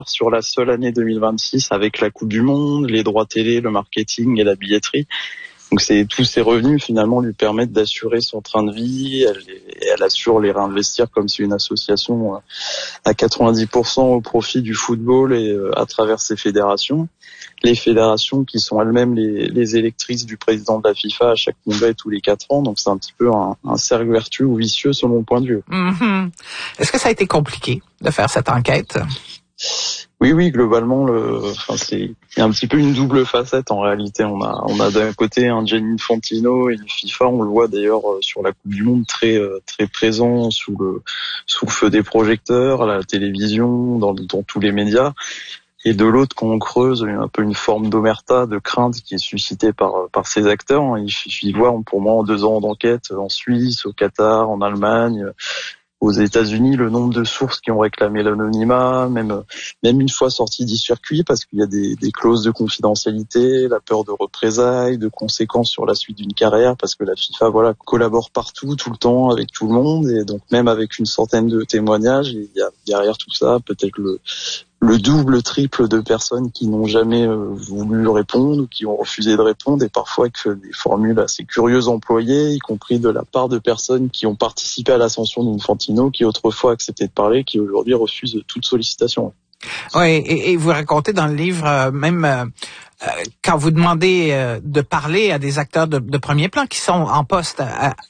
sur la seule année 2026 avec la Coupe du Monde, les droits télé, le marketing et la billetterie. Donc tous ces revenus finalement lui permettent d'assurer son train de vie. Elle assure les réinvestir comme c'est une association à 90% au profit du football et à travers ses fédérations. Les fédérations qui sont elles-mêmes les électrices du président de la FIFA à chaque congrès tous les 4 ans. Donc c'est un petit peu un cercle vertueux ou vicieux selon mon point de vue. Mm-hmm. Est-ce que ça a été compliqué de faire cette enquête? Oui, globalement, il y a un petit peu une double facette en réalité. On a d'un côté un Gianni Infantino et une FIFA, on le voit d'ailleurs sur la Coupe du Monde très présent sous le feu des projecteurs, à la télévision, dans tous les médias. Et de l'autre, quand on creuse, un peu une forme d'omerta, de crainte qui est suscitée par ces acteurs. Il suffit de voir, pour moi, en 2 ans d'enquête, en Suisse, au Qatar, en Allemagne, aux États-Unis, le nombre de sources qui ont réclamé l'anonymat, même une fois sortis du circuit, parce qu'il y a des clauses de confidentialité, la peur de représailles, de conséquences sur la suite d'une carrière, parce que la FIFA, collabore partout, tout le temps, avec tout le monde, et donc même avec une centaine de témoignages, il y a derrière tout ça peut-être le double, triple de personnes qui n'ont jamais voulu répondre ou qui ont refusé de répondre, et parfois avec des formules assez curieuses employées, y compris de la part de personnes qui ont participé à l'ascension d'Infantino, qui autrefois acceptaient de parler, qui aujourd'hui refusent toute sollicitation. Oui, et vous racontez dans le livre, quand vous demandez de parler à des acteurs de premier plan qui sont en poste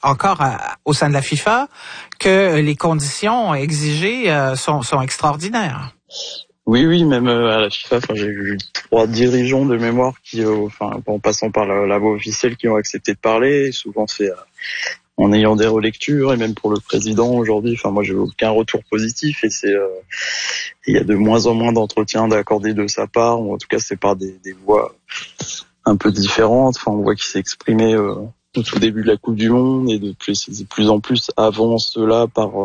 au sein de la FIFA, que les conditions exigées sont extraordinaires. Oui, même à la FIFA, j'ai eu 3 dirigeants de mémoire qui, en passant par la voie officielle, qui ont accepté de parler. Et souvent, c'est en ayant des relectures, et même pour le président aujourd'hui. Moi, j'ai aucun retour positif, et il y a de moins en moins d'entretiens d'accordés de sa part, ou en tout cas, c'est par des voix un peu différentes. On voit qu'il s'est exprimé au tout début de la Coupe du Monde, et de plus en plus avant cela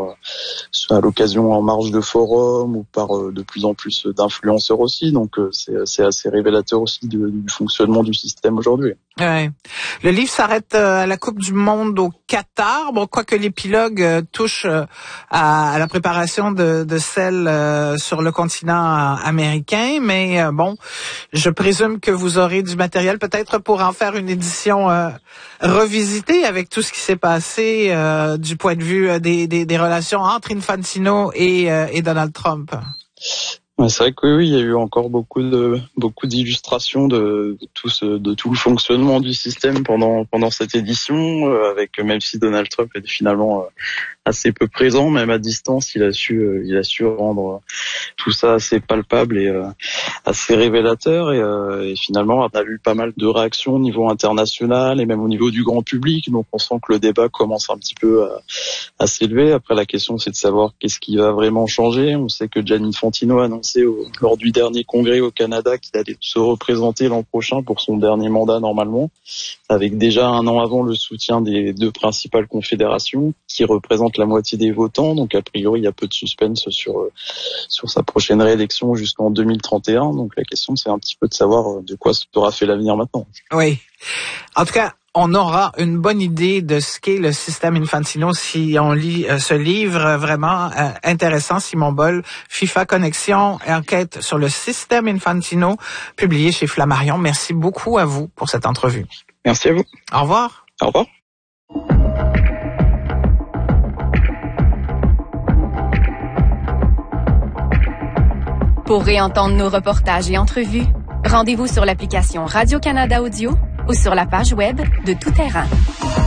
à l'occasion en marge de forum, ou par de plus en plus d'influenceurs aussi. Donc c'est assez révélateur aussi du fonctionnement du système aujourd'hui. Ouais. Le livre s'arrête à la Coupe du Monde au Qatar. Bon, quoique l'épilogue touche à la préparation de celle sur le continent américain, mais je présume que vous aurez du matériel peut-être pour en faire une édition revisitée avec tout ce qui s'est passé du point de vue des relations entre Infantino et Donald Trump. Ouais, c'est vrai que oui, il y a eu encore beaucoup d'illustrations de tout le fonctionnement du système pendant cette édition, avec, même si Donald Trump est finalement assez peu présent, même à distance, il a su rendre tout ça assez palpable et assez révélateur, et finalement on a eu pas mal de réactions au niveau international et même au niveau du grand public, donc on sent que le débat commence un petit peu à s'élever. Après, la question, c'est de savoir qu'est-ce qui va vraiment changer. On sait que Gianni Infantino a annoncé lors du dernier congrès au Canada qu'il allait se représenter l'an prochain pour son dernier mandat normalement, avec déjà 1 an avant le soutien des 2 principales confédérations qui représentent la moitié des votants. Donc a priori, il y a peu de suspense sur sa prochaine réélection jusqu'en 2031. Donc la question, c'est un petit peu de savoir de quoi sera fait l'avenir maintenant. Oui. En tout cas, on aura une bonne idée de ce qu'est le système Infantino si on lit ce livre vraiment intéressant, Simon Boll, FIFA Connexion, enquête sur le système Infantino, publié chez Flammarion. Merci beaucoup à vous pour cette entrevue. Merci à vous. Au revoir. Au revoir. Pour réentendre nos reportages et entrevues, rendez-vous sur l'application Radio-Canada Audio ou sur la page web de Tout Terrain.